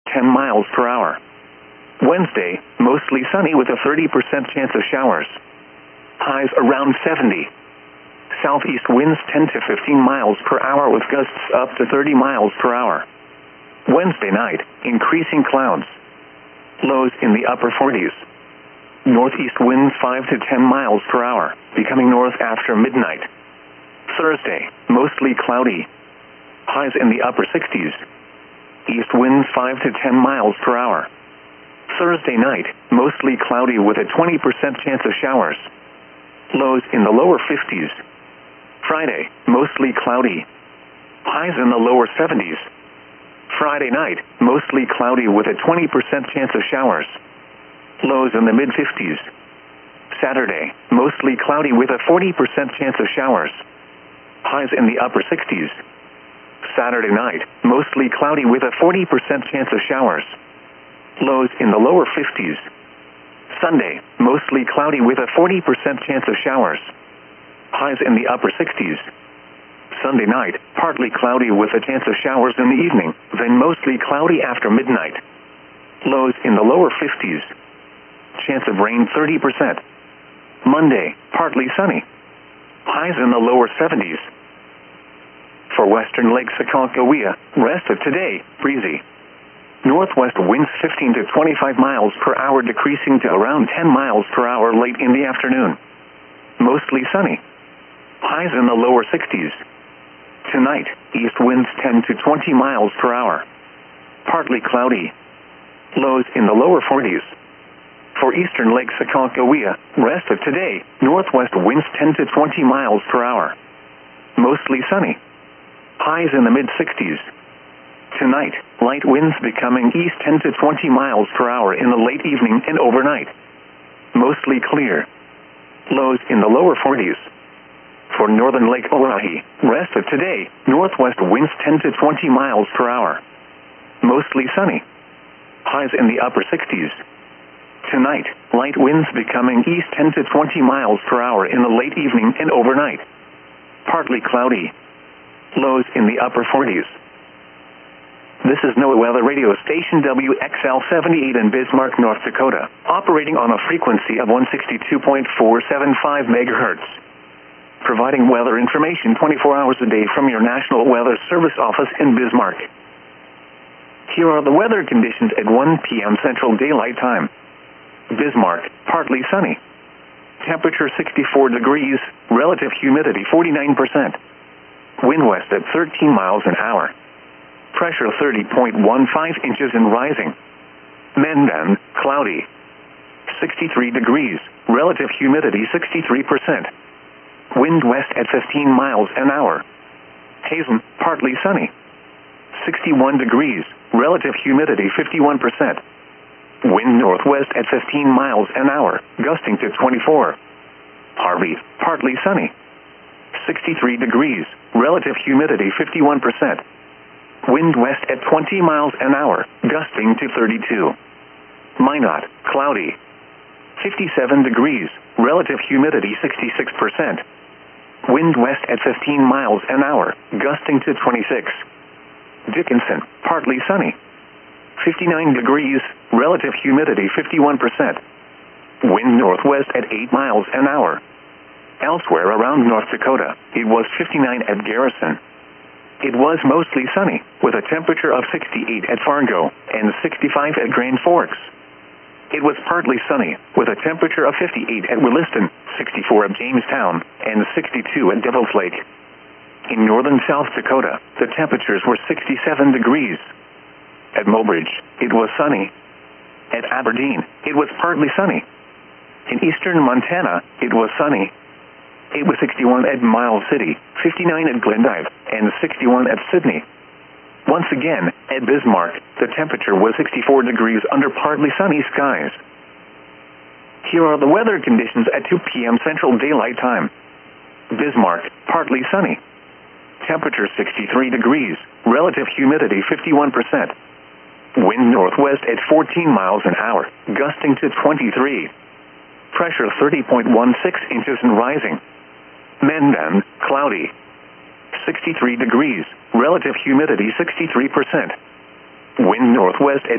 10 miles per hour. Wednesday, mostly sunny with a 30% chance of showers. Highs around 70. Southeast winds 10 to 15 miles per hour with gusts up to 30 miles per hour. Wednesday night, increasing clouds. Lows in the upper 40s. Northeast winds 5 to 10 miles per hour, becoming north after midnight. Thursday, mostly cloudy. Highs in the upper 60s. East winds 5 to 10 miles per hour. Thursday night, mostly cloudy with a 20% chance of showers. Lows in the lower 50s. Friday, mostly cloudy. Highs in the lower 70s. Friday night, mostly cloudy with a 20% chance of showers. Lows in the mid-50s. Saturday, mostly cloudy with a 40% chance of showers. Highs in the upper 60s. Saturday night, mostly cloudy with a 40% chance of showers. Lows in the lower 50s. Sunday, mostly cloudy with a 40% chance of showers. Highs in the upper 60s. Sunday night, partly cloudy with a chance of showers in the evening, then mostly cloudy after midnight. Lows in the lower 50s. Chance of rain 30%. Monday, partly sunny. Highs in the lower 70s. For western Lake Aconcagua, rest of today, breezy. Northwest winds 15 to 25 miles per hour decreasing to around 10 miles per hour late in the afternoon. Mostly sunny. Highs in the lower 60s. Tonight, east winds 10 to 20 miles per hour. Partly cloudy. Lows in the lower 40s. For eastern Lake Aconcagua, rest of today, northwest winds 10 to 20 miles per hour. Mostly sunny. Highs in the mid-60s. Tonight, light winds becoming east 10 to 20 miles per hour in the late evening and overnight. Mostly clear. Lows in the lower 40s. For northern Lake Oahe, rest of today, northwest winds 10 to 20 miles per hour. Mostly sunny. Highs in the upper 60s. Tonight, light winds becoming east 10 to 20 miles per hour in the late evening and overnight. Partly cloudy. Lows in the upper 40s. This is NOAA Weather Radio Station WXL-78 in Bismarck, North Dakota, operating on a frequency of 162.475 megahertz. Providing weather information 24 hours a day from your National Weather Service office in Bismarck. Here are the weather conditions at 1 p.m. Central Daylight Time. Bismarck, partly sunny. Temperature 64 degrees, relative humidity 49%. Wind west at 13 miles an hour. Pressure 30.15 inches and rising. Mandan, cloudy. 63 degrees, relative humidity 63%. Wind west at 15 miles an hour. Hazen, partly sunny. 61 degrees, relative humidity 51%. Wind northwest at 15 miles an hour, gusting to 24. Harvey, partly sunny. 63 degrees, relative humidity 51%. Wind west at 20 miles an hour, gusting to 32. Minot, cloudy. 57 degrees, relative humidity 66%. Wind west at 15 miles an hour, gusting to 26. Dickinson, partly sunny. 59 degrees, relative humidity 51%. Wind northwest at 8 miles an hour. Elsewhere around North Dakota, it was 59 at Garrison. It was mostly sunny, with a temperature of 68 at Fargo and 65 at Grand Forks. It was partly sunny, with a temperature of 58 at Williston, 64 at Jamestown, and 62 at Devil's Lake. In northern South Dakota, the temperatures were 67 degrees. At Mobridge, it was sunny. At Aberdeen, it was partly sunny. In eastern Montana, it was sunny. It was 61 at Miles City, 59 at Glendive, and 61 at Sydney. Once again, at Bismarck, the temperature was 64 degrees under partly sunny skies. Here are the weather conditions at 2 p.m. Central Daylight Time. Bismarck, partly sunny. Temperature 63 degrees, relative humidity 51%. Wind northwest at 14 miles an hour, gusting to 23. Pressure 30.16 inches and rising. Mandan, cloudy. 63 degrees, relative humidity 63%. Wind northwest at